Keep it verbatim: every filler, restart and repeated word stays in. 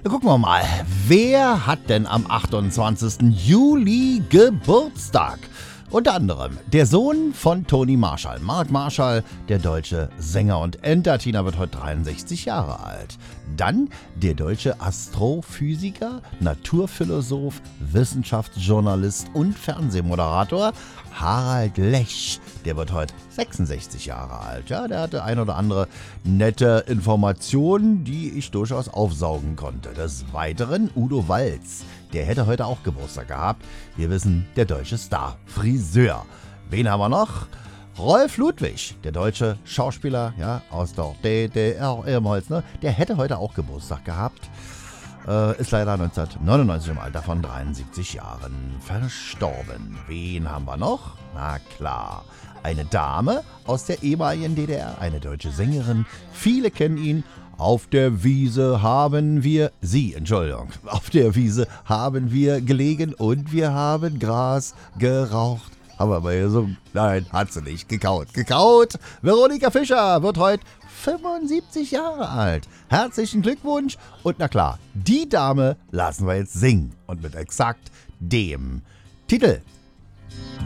Gucken wir mal, wer hat denn am achtundzwanzigsten Juli Geburtstag? Unter anderem der Sohn von Toni Marshall, Mark Marshall, der deutsche Sänger und Entertainer, wird heute dreiundsechzig Jahre alt. Dann der deutsche Astrophysiker, Naturphilosoph, Wissenschaftsjournalist und Fernsehmoderator Harald Lesch, der wird heute sechsundsechzig Jahre alt. Ja, der hatte ein oder andere nette Informationen, die ich durchaus aufsaugen konnte. Des Weiteren Udo Walz, der hätte heute auch Geburtstag gehabt. Wir wissen, der deutsche Star, Friseur. Wen haben wir noch? Rolf Ludwig, der deutsche Schauspieler, ja, aus der D D R ehemals, ne? Der hätte heute auch Geburtstag gehabt. Äh, ist leider neunzehnhundertneunundneunzig im Alter von dreiundsiebzig Jahren verstorben. Wen haben wir noch? Na klar, eine Dame aus der ehemaligen D D R, eine deutsche Sängerin. Viele kennen ihn. Auf der Wiese haben wir, sie, Entschuldigung, auf der Wiese haben wir gelegen und wir haben Gras geraucht. Haben wir mal gesungen? Nein, hat sie nicht. Gekaut. Gekaut. Veronika Fischer wird heute fünfundsiebzig Jahre alt. Herzlichen Glückwunsch. Und na klar, die Dame lassen wir jetzt singen. Und mit exakt dem Titel.